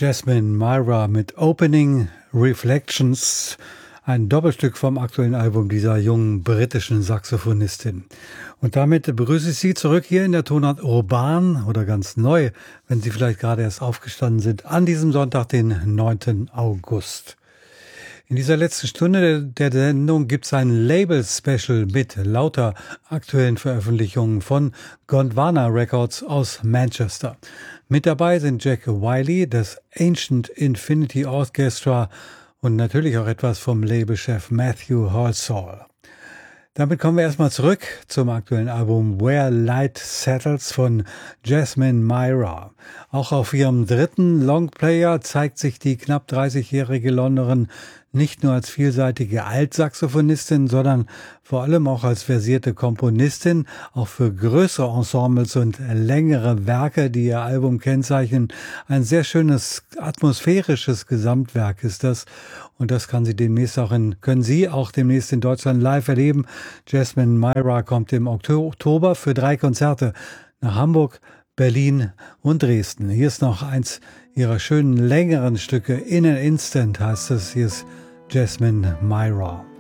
Jasmine Myra mit Opening Reflections, ein Doppelstück vom aktuellen Album dieser jungen britischen Saxophonistin. Und damit begrüße ich Sie zurück hier in der Tonart Urban oder ganz neu, wenn Sie vielleicht gerade erst aufgestanden sind, an diesem Sonntag, den 9. August. In dieser letzten Stunde der Sendung gibt es ein Label-Special mit lauter aktuellen Veröffentlichungen von Gondwana Records aus Manchester. Mit dabei sind Jack Wiley, das Ancient Infinity Orchestra und natürlich auch etwas vom Labelchef Matthew Halsall. Damit kommen wir erstmal zurück zum aktuellen Album Where Light Settles von Jasmine Myra. Auch auf ihrem dritten Longplayer zeigt sich die knapp 30-jährige Londonerin nicht nur als vielseitige Altsaxophonistin, sondern vor allem auch als versierte Komponistin, auch für größere Ensembles und längere Werke, die ihr Album kennzeichnen. Ein sehr schönes, atmosphärisches Gesamtwerk ist das. Und das können Sie auch demnächst in Deutschland live erleben. Jasmine Myra kommt im Oktober für 3 Konzerte nach Hamburg, Berlin und Dresden. Hier ist noch eins ihrer schönen längeren Stücke. In an Instant heißt es. Hier ist Jasmine Myra.